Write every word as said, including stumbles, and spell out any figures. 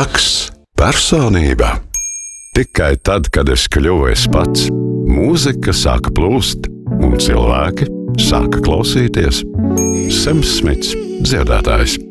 Maks personība. Tikai tad, kad es kļuvu es pats, mūzika sāka plūst un cilvēki sāka klausīties. Sems Smits, dziedātājs.